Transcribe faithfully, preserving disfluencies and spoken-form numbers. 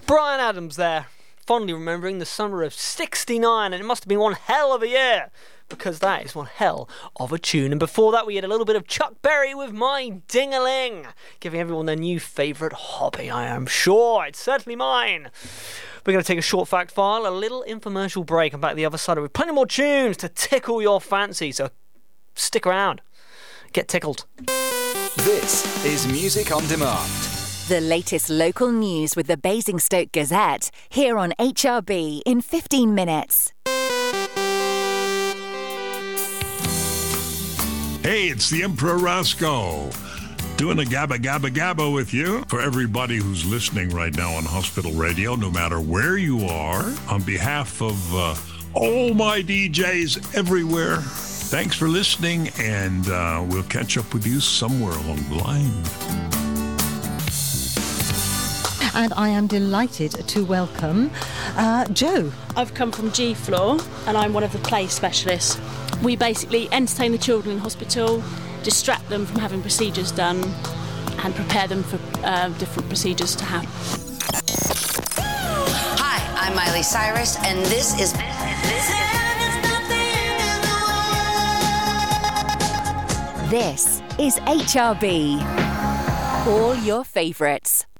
Bryan Adams there, fondly remembering the summer of sixty-nine, and it must have been one hell of a year, because that is one hell of a tune. And before that we had a little bit of Chuck Berry with My Ding-a-Ling, giving everyone their new favourite hobby, I am sure. It's certainly mine. We're going to take a short fact file, a little infomercial break, and back the other side with plenty more tunes to tickle your fancy, so stick around. Get tickled. This is Music on Demand. The latest local news with the Basingstoke Gazette, here on H R B in fifteen minutes. Hey, it's the Emperor Roscoe, doing a gabba gabba gabba with you. For everybody who's listening right now on Hospital Radio, no matter where you are, on behalf of uh, all my D Js everywhere, thanks for listening, and uh, we'll catch up with you somewhere along the line. And I am delighted to welcome uh, Jo. I've come from G Floor and I'm one of the play specialists. We basically entertain the children in hospital, distract them from having procedures done and prepare them for uh, different procedures to happen. Hi, I'm Miley Cyrus and this is... This is H R B. All your favourites.